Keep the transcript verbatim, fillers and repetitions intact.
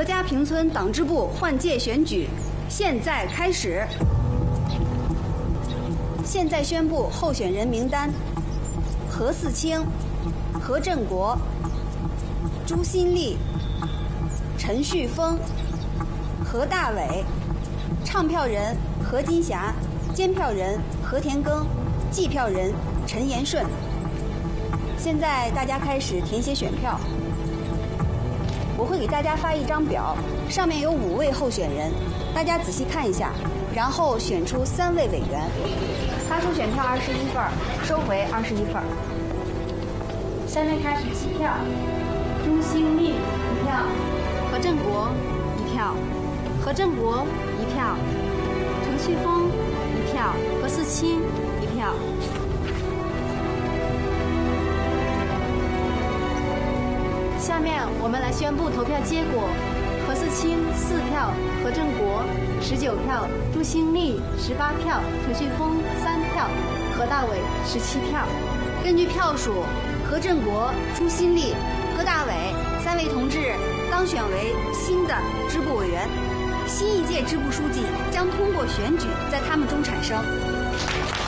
何家坪村党支部换届选举现在开始。现在宣布候选人名单：何四清、何振国、朱新丽、陈旭峰、何大伟。唱票人何金霞，监票人何田耕，计票人陈延顺。现在大家开始填写选票。我会给大家发一张表，上面有五位候选人，大家仔细看一下，然后选出三位委员。发出选票二十一份，收回二十一份。下面开始计票。朱新丽一票，何振国一票，何振国一票，陈旭峰一票，何四清一票。下面我们来宣布投票结果：何四清四票，何振国十九票，朱新丽十八票，陈旭峰三票，何大伟十七票。根据票数，何振国、朱新丽、何大伟三位同志当选为新的支部委员，新一届支部书记将通过选举在他们中产生。